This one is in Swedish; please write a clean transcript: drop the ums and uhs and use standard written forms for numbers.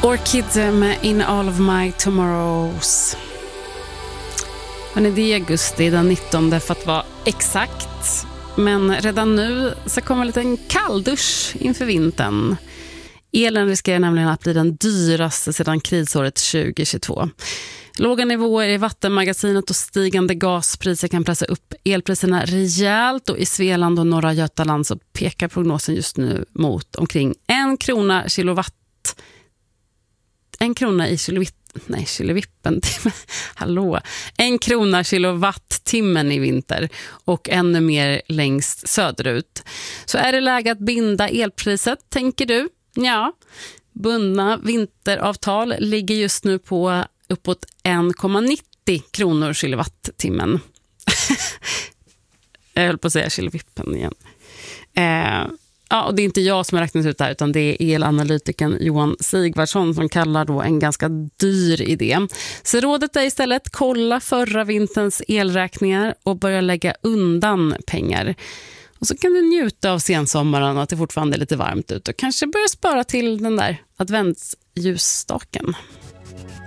Orchid med In All of My Tomorrows. Men det är augusti den 19 för att vara exakt. Men redan nu så kommer en liten kalldusch inför vintern. Elen riskerar nämligen att bli den dyraste sedan krisåret 2022. Låga nivåer i vattenmagasinet och stigande gaspriser kan pressa upp elpriserna rejält, och i Svealand och norra Götaland så pekar prognosen just nu mot omkring 1 krona kilowatt. 1 krona i kilovippen. Hallå. 1 krona kilowattimmen i vinter och ännu mer längst söderut. Så är det läge att binda elpriset, tänker du? Ja, bundna vinteravtal ligger just nu på uppåt 1,90 kronor kilowattimmen. Jag höll på att säga kilovippen igen. Ja, och det är inte jag som har räknat ut det här, utan det är elanalytikern Johan Sigvardsson som kallar då en ganska dyr idé. Så rådet är istället kolla förra vinterns elräkningar och börja lägga undan pengar. Och så kan du njuta av sensommaren och att det fortfarande är lite varmt ut och kanske börja spara till den där adventsljusstaken.